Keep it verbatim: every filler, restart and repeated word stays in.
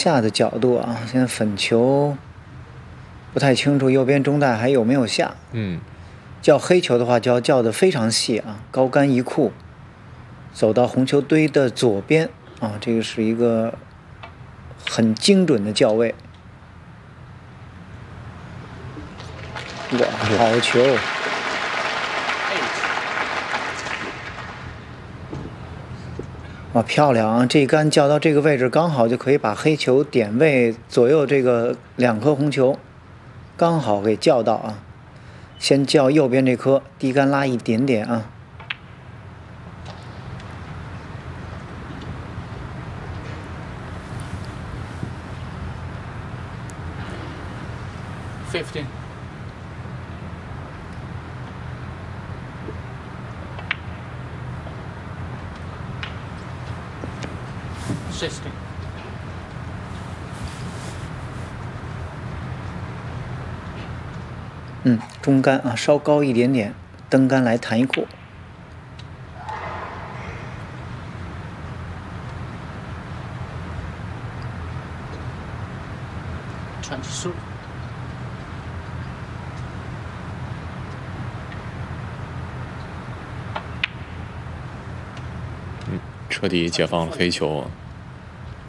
下的角度啊，现在粉球不太清楚右边中带还有没有下。 嗯， 叫黑球的话就要叫得非常细啊，高杆一库，走到红球堆的左边啊，这个是一个很精准的叫位。哇，好球！哇，漂亮啊！这杆叫到这个位置，刚好就可以把黑球点位左右这个两颗红球，刚好给叫到啊。先叫右边这颗，低杆拉一点点啊。 Fifteen. Sixteen. 嗯，中杆啊，稍高一点点，登杆来弹一库。 Twenty-two. 彻底解放了黑球。